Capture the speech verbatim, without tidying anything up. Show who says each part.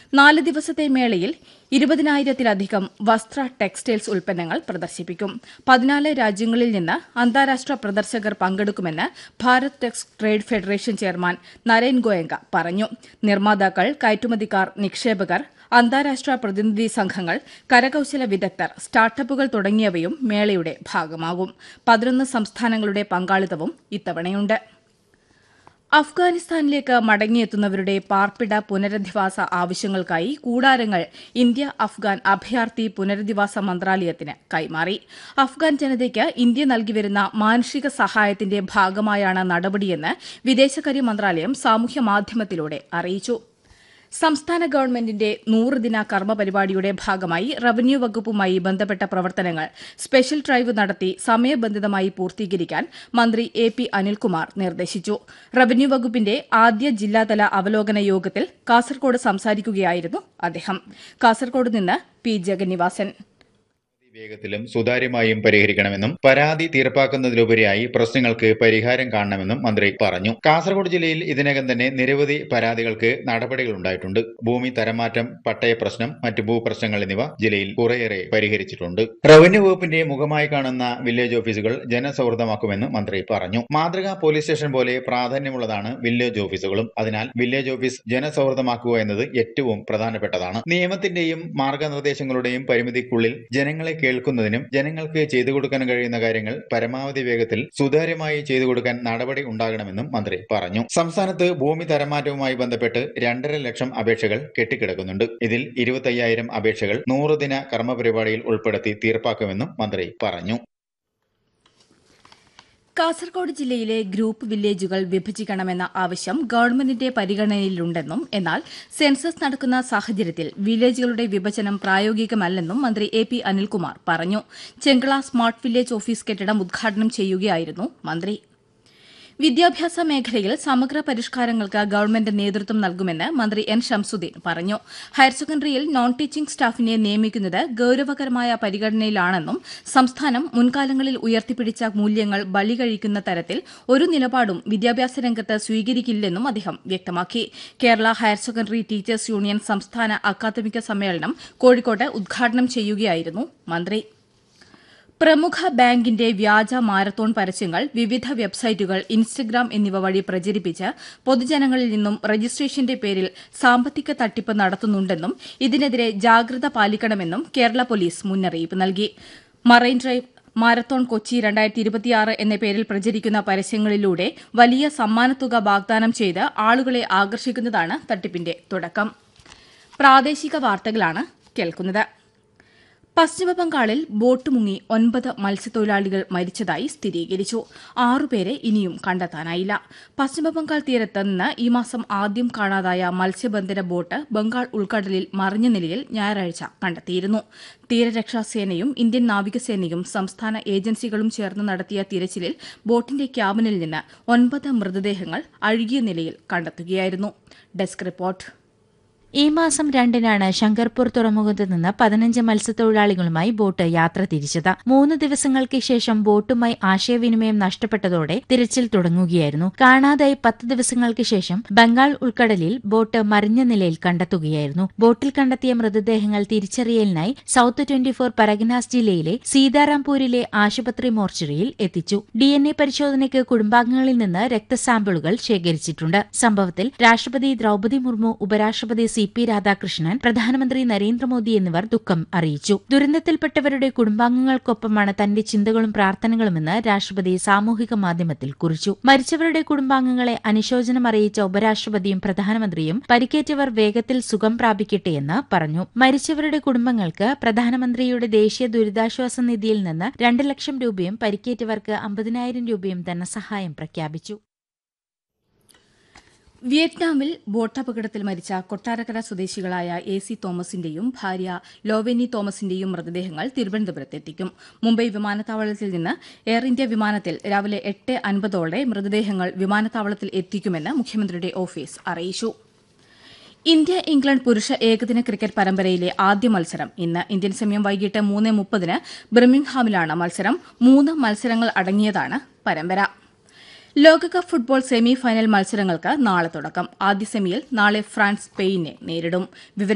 Speaker 1: നാല് ദിവസത്തെ മേളയിൽ ഇരുപതിനായിരത്തിലധികം വസ്ത്ര ടെക്സ്റ്റൈൽസ് ഉൽപ്പന്നങ്ങൾ പ്രദർശിപ്പിക്കും. പതിനാല് രാജ്യങ്ങളിൽ നിന്ന് അന്താരാഷ്ട്ര പ്രദർശകർ പങ്കെടുക്കുമെന്ന് Bharat Tex trade federation chairman Naren Goenka പറഞ്ഞു. നിർമ്മാതാക്കൾ, കയറ്റുമതിക്കാർ, നിക്ഷേപകർ, അന്താരാഷ്ട്ര പ്രതിനിധി സംഘങ്ങൾ, കരകൌശല വിദഗ്ധർ, സ്റ്റാർട്ടപ്പുകൾ തുടങ്ങിയവയും മേളയുടെ ഭാഗമാകും. പതിനൊന്ന് സംസ്ഥാനങ്ങളുടെ പങ്കാളിത്തവും ഇത്തവണയുണ്ട്. അഫ്ഗാനിസ്ഥാനിലേക്ക് മടങ്ങിയെത്തുന്നവരുടെ പാർപ്പിട പുനരധിവാസ ആവശ്യങ്ങൾക്കായി കൂടാരങ്ങൾ ഇന്ത്യ അഫ്ഗാൻ അഭയാർത്ഥി പുനരധിവാസ മന്ത്രാലയത്തിന് കൈമാറി. അഫ്ഗാൻ ജനതയ്ക്ക് ഇന്ത്യ നൽകിവരുന്ന മാനുഷിക സഹായത്തിന്റെ ഭാഗമായാണ് നടപടിയെന്ന് വിദേശകാര്യ മന്ത്രാലയം സാമൂഹ്യമാധ്യമത്തിലൂടെ അറിയിച്ചു. സംസ്ഥാന ഗവൺമെന്റിന്റെ നൂറ് ദിന കർമ്മ പരിപാടിയുടെ ഭാഗമായി റവന്യൂ വകുപ്പുമായി ബന്ധപ്പെട്ട പ്രവർത്തനങ്ങൾ സ്പെഷ്യൽ ഡ്രൈവ് നടത്തി സമയബന്ധിതമായി പൂർത്തീകരിക്കാൻ മന്ത്രി എ പി അനിൽകുമാർ നിർദ്ദേശിച്ചു. റവന്യൂ വകുപ്പിന്റെ ആദ്യ ജില്ലാതല അവലോകന യോഗത്തിൽ കാസർകോട് സംസാരിക്കുകയായിരുന്നു അദ്ദേഹം. കാസർകോട് നിന്ന് പി ജഗന്നിവാസൻ.
Speaker 2: വേഗത്തിലും സുതാര്യമായും പരിഹരിക്കണമെന്നും പരാതി തീർപ്പാക്കുന്നതിലുപരിയായി പ്രശ്നങ്ങൾക്ക് പരിഹാരം കാണണമെന്നും മന്ത്രി പറഞ്ഞു. കാസർഗോഡ് ജില്ലയിൽ ഇതിനകം തന്നെ നിരവധി പരാതികൾക്ക് നടപടികളുണ്ടായിട്ടുണ്ട്. ഭൂമി തരംമാറ്റം, പട്ടയ പ്രശ്നം, മറ്റ് ഭൂപ്രശ്നങ്ങൾ എന്നിവ ജില്ലയിൽ കുറേയേറെ പരിഹരിച്ചിട്ടുണ്ട്. റവന്യൂ വകുപ്പിന്റെ മുഖമായി കാണുന്ന വില്ലേജ് ഓഫീസുകൾ ജനസൗഹൃദമാക്കുമെന്ന് മന്ത്രി പറഞ്ഞു. മാതൃകാ പോലീസ് സ്റ്റേഷൻ പോലെ പ്രാധാന്യമുള്ളതാണ് വില്ലേജ് ഓഫീസുകളും. അതിനാൽ വില്ലേജ് ഓഫീസ് ജനസൗഹൃദമാക്കുക എന്നത് ഏറ്റവും പ്രധാനപ്പെട്ടതാണ്. നിയമത്തിന്റെയും മാർഗനിർദ്ദേശങ്ങളുടെയും പരിമിതിക്കുള്ളിൽ ജനങ്ങളെ കേൾക്കുന്നതിനും ജനങ്ങൾക്ക് ചെയ്തു കൊടുക്കാൻ കഴിയുന്ന കാര്യങ്ങൾ പരമാവധി വേഗത്തിൽ സുതാര്യമായി ചെയ്തു കൊടുക്കാൻ നടപടി ഉണ്ടാകണമെന്നും മന്ത്രി പറഞ്ഞു. സംസ്ഥാനത്ത് ഭൂമി തരംമാറ്റവുമായി ബന്ധപ്പെട്ട് രണ്ടര ലക്ഷം അപേക്ഷകൾ കെട്ടിക്കിടക്കുന്നുണ്ട്. ഇതിൽ ഇരുപത്തയ്യായിരം അപേക്ഷകൾ നൂറ് ദിന കർമ്മ പരിപാടിയിൽ ഉൾപ്പെടുത്തി തീർപ്പാക്കുമെന്നും മന്ത്രി പറഞ്ഞു.
Speaker 1: കാസർകോട് ജില്ലയിലെ ഗ്രൂപ്പ് വില്ലേജുകൾ വിഭജിക്കണമെന്ന ആവശ്യം ഗവൺമെന്റിന്റെ പരിഗണനയിലുണ്ടെന്നും എന്നാൽ സെൻസസ് നടക്കുന്ന സാഹചര്യത്തിൽ വില്ലേജുകളുടെ വിഭജനം പ്രായോഗികമല്ലെന്നും മന്ത്രി എ പി അനിൽകുമാർ പറഞ്ഞു. ചെങ്കള സ്മാർട്ട് വില്ലേജ് ഓഫീസ് കെട്ടിടം ഉദ്ഘാടനം ചെയ്യുകയായിരുന്നു മന്ത്രി. വിദ്യാഭ്യാസ മേഖലയിൽ സമഗ്ര പരിഷ്കാരങ്ങൾക്ക് ഗവൺമെന്റ് നേതൃത്വം നൽകുമെന്ന് മന്ത്രി എൻ ഷംസുദ്ദീൻ പറഞ്ഞു. ഹയർ സെക്കൻഡറിയിൽ നോൺ ടീച്ചിംഗ് സ്റ്റാഫിനെ നിയമിക്കുന്നത് ഗൌരവകരമായ പരിഗണനയിലാണെന്നും സംസ്ഥാനം മുൻകാലങ്ങളിൽ ഉയർത്തിപ്പിടിച്ച മൂല്യങ്ങൾ ബലികഴിക്കുന്ന തരത്തിൽ ഒരു നിലപാടും വിദ്യാഭ്യാസ രംഗത്ത് സ്വീകരിക്കില്ലെന്നും അദ്ദേഹം വ്യക്തമാക്കി. Kerala higher secondary teachers union സംസ്ഥാന അക്കാദമിക സമ്മേളനം കോഴിക്കോട്ട് ഉദ്ഘാടനം ചെയ്യുകയായിരുന്നു മന്ത്രി. പ്രമുഖ ബാങ്കിന്റെ വ്യാജ മാരത്തോൺ പരസ്യങ്ങൾ വിവിധ വെബ്സൈറ്റുകൾ, ഇൻസ്റ്റഗ്രാം എന്നിവ വഴി പ്രചരിപ്പിച്ച് പൊതുജനങ്ങളിൽ നിന്നും രജിസ്ട്രേഷന്റെ പേരിൽ സാമ്പത്തിക തട്ടിപ്പ് നടത്തുന്നുണ്ടെന്നും ഇതിനെതിരെ ജാഗ്രത പാലിക്കണമെന്നും കേരള പോലീസ് മുന്നറിയിപ്പ് നൽകി. മറൈൻ ഡ്രൈവ് മാരത്തോൺ കൊച്ചി രണ്ടായിരത്തി ഇരുപത്തിയാറ് എന്ന പേരിൽ പ്രചരിക്കുന്ന പരസ്യങ്ങളിലൂടെ വലിയ സമ്മാനത്തുക വാഗ്ദാനം ചെയ്ത് ആളുകളെ ആകർഷിക്കുന്നതാണ് തട്ടിപ്പിന്റെ തുടക്കം. പ്രാദേശിക വാർത്തകളാണ് കേൾക്കുന്നത്. പശ്ചിമബംഗാളിൽ ബോട്ട് മുങ്ങി ഒൻപത് മത്സ്യത്തൊഴിലാളികൾ മരിച്ചതായി സ്ഥിരീകരിച്ചു. ആറുപേരെ ഇനിയും കണ്ടെത്താനായില്ല. പശ്ചിമബംഗാൾ തീരത്ത് നിന്ന് ഈ മാസം ആദ്യം കാണാതായ മത്സ്യബന്ധന ബോട്ട് ബംഗാൾ ഉൾക്കടലിൽ മറിഞ്ഞ നിലയിൽ ഞായറാഴ്ച കണ്ടെത്തിയിരുന്നു. തീരരക്ഷാസേനയും ഇന്ത്യൻ നാവികസേനയും സംസ്ഥാന ഏജൻസികളും ചേർന്ന് നടത്തിയ തിരച്ചിലിൽ ബോട്ടിന്റെ ക്യാബിനിൽ നിന്ന് ഒൻപത് മൃതദേഹങ്ങൾ അഴുകിയ നിലയിൽ കണ്ടെത്തുകയായിരുന്നു. Desk report.
Speaker 3: ഈ മാസം രണ്ടിനാണ് ശങ്കർപൂർ തുറമുഖത്ത് നിന്ന് പതിനഞ്ച് മത്സ്യത്തൊഴിലാളികളുമായി ബോട്ട് യാത്ര തിരിച്ചത്. മൂന്ന് ദിവസങ്ങൾക്ക് ശേഷം ബോട്ടുമായി ആശയവിനിമയം നഷ്ടപ്പെട്ടതോടെ തിരച്ചിൽ തുടങ്ങുകയായിരുന്നു. കാണാതായി പത്ത് ദിവസങ്ങൾക്ക് ശേഷം ബംഗാൾ ഉൾക്കടലിൽ ബോട്ട് മറിഞ്ഞ നിലയിൽ കണ്ടെത്തുകയായിരുന്നു. ബോട്ടിൽ കണ്ടെത്തിയ മൃതദേഹങ്ങൾ തിരിച്ചറിയലിനായി സൌത്ത് ട്വന്റി ഫോർ പരഗനാസ് ജില്ലയിലെ സീതാറാംപൂരിലെ ആശുപത്രി മോർച്ചറിയിൽ എത്തിച്ചു. ഡി എൻ എ പരിശോധനയ്ക്ക് കുടുംബാംഗങ്ങളിൽ നിന്ന് രക്തസാമ്പിളുകൾ ശേഖരിച്ചിട്ടുണ്ട്. സംഭവത്തിൽ രാഷ്ട്രപതി ദ്രൌപദി മുർമു, ഉപരാഷ്ട്രപതി സി പി രാധാകൃഷ്ണൻ, പ്രധാനമന്ത്രി നരേന്ദ്രമോദി എന്നിവർ ദുഃഖം അറിയിച്ചു. ദുരന്തത്തിൽപ്പെട്ടവരുടെ കുടുംബാംഗങ്ങൾക്കൊപ്പമാണ് തന്റെ ചിന്തകളും പ്രാർത്ഥനകളുമെന്ന് രാഷ്ട്രപതി സാമൂഹിക മാധ്യമത്തിൽ കുറിച്ചു. മരിച്ചവരുടെ കുടുംബാംഗങ്ങളെ അനുശോചനം അറിയിച്ച ഉപരാഷ്ട്രപതിയും പ്രധാനമന്ത്രിയും പരിക്കേറ്റവർ വേഗത്തിൽ സുഖം പ്രാപിക്കട്ടെയെന്ന് പറഞ്ഞു. മരിച്ചവരുടെ കുടുംബങ്ങൾക്ക് പ്രധാനമന്ത്രിയുടെ ദേശീയ ദുരിതാശ്വാസ നിധിയിൽ നിന്ന് രണ്ട് ലക്ഷം രൂപയും പരിക്കേറ്റവർക്ക് അമ്പതിനായിരം രൂപയും ധനസഹായം പ്രഖ്യാപിച്ചു.
Speaker 1: വിയറ്റ്നാമിൽ ബോട്ടപകടത്തിൽ മരിച്ച കൊട്ടാരക്കര സ്വദേശികളായ എ സി തോമസിന്റെയും ഭാര്യ ലോവേനി തോമസിന്റെയും മൃതദേഹങ്ങൾ തിരുവനന്തപുരത്തെത്തിക്കും. മുംബൈ വിമാനത്താവളത്തിൽ നിന്ന് എയർ ഇന്ത്യ വിമാനത്തിൽ രാവിലെ എട്ട് അൻപതോടെ മൃതദേഹങ്ങൾ വിമാനത്താവളത്തിൽ എത്തിക്കുമെന്ന് മുഖ്യമന്ത്രിയുടെ ഓഫീസ് അറിയിച്ചു. ഇന്ത്യ ഇംഗ്ലണ്ട് പുരുഷ ഏകദിന ക്രിക്കറ്റ് പരമ്പരയിലെ ആദ്യ മത്സരം ഇന്ന്. ഇന്ത്യൻ സമയം വൈകിട്ട് മൂന്ന് മുപ്പതിന് ബിർമിംഗ്ഹാമിലാണ് മത്സരം. മൂന്ന് മത്സരങ്ങൾ അടങ്ങിയതാണ് പരമ്പര. ലോകകപ്പ് ഫുട്ബോൾ സെമി ഫൈനൽ മത്സരങ്ങൾക്ക് നാളെ തുടക്കം. ആദ്യ സെമിയിൽ നാളെ ഫ്രാൻസ് സ്പെയിനെ നേരിടും.